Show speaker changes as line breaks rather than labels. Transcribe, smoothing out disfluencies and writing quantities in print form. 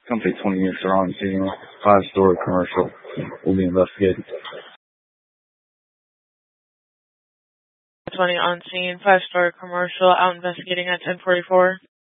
Come take 20 minutes around scene. 5-story commercial. We'll be investigating.
20 on scene, 5-story commercial, out investigating at 1044.